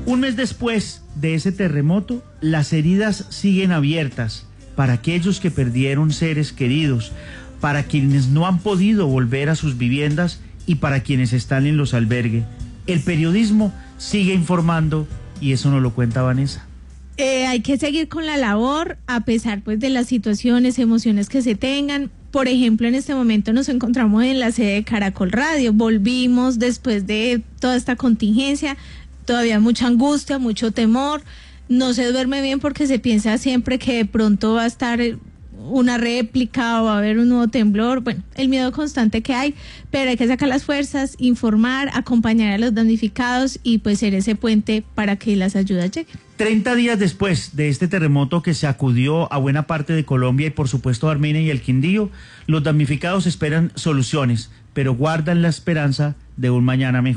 Un mes después de ese terremoto, las heridas siguen abiertas para aquellos que perdieron seres queridos, para quienes no han podido volver a sus viviendas y para quienes están en los albergues. El periodismo sigue informando y eso nos lo cuenta Vanessa. Hay que seguir con la labor a pesar pues de las situaciones, emociones que se tengan. Por ejemplo, en este momento nos encontramos en la sede de Caracol Radio. Volvimos después de toda esta contingencia. Todavía mucha angustia, mucho temor. No se duerme bien porque se piensa siempre que de pronto va a estar una réplica o va a haber un nuevo temblor. Bueno, el miedo constante que hay, pero hay que sacar las fuerzas, informar, acompañar a los damnificados y pues ser ese puente para que las ayudas lleguen. 30 días después de este terremoto que sacudió a buena parte de Colombia y por supuesto a Armenia y el Quindío, los damnificados esperan soluciones, pero guardan la esperanza de un mañana mejor.